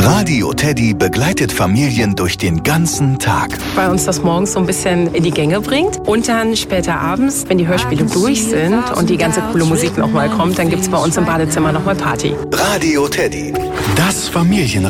Radio Teddy begleitet Familien durch den ganzen Tag. Bei uns das morgens so ein bisschen in die Gänge bringt. Und dann später abends, wenn die Hörspiele durch sind und die ganze coole Musik nochmal kommt, dann gibt's bei uns im Badezimmer nochmal Party. Radio Teddy, das Familienradio.